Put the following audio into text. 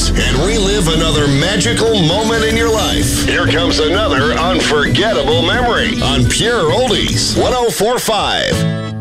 oldies and relive another magical moment in your life. Here comes another unforgettable memory on Pure Oldies 104.5.